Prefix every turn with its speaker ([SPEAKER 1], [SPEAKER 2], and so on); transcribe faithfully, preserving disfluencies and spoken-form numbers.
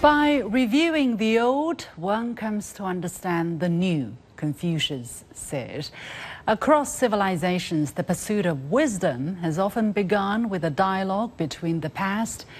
[SPEAKER 1] By reviewing the old, one comes to understand the new, Confucius said. Across civilizations, the pursuit of wisdom has often begun with a dialogue between the past